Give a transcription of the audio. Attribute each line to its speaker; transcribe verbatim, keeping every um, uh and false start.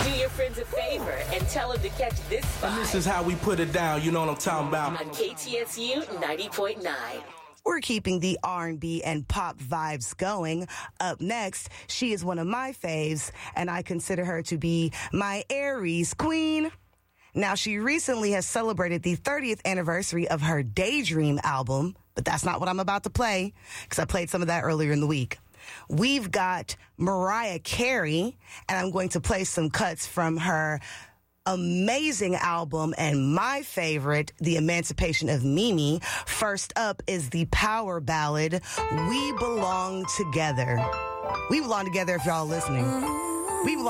Speaker 1: Do your friends a favor and tell them to catch this vibe.
Speaker 2: And this is how we put it down, you know what I'm talking about.
Speaker 1: On K T S U ninety point nine.
Speaker 3: We're keeping the R and B and pop vibes going. Up next, she is one of my faves, and I consider her to be my Aries queen. Now, she recently has celebrated the thirtieth anniversary of her Daydream album, but that's not what I'm about to play, because I played some of that earlier in the week. We've got Mariah Carey, and I'm going to play some cuts from her amazing album and my favorite, The Emancipation of Mimi. First up is the power ballad, We Belong Together. We belong together if y'all are listening. We belong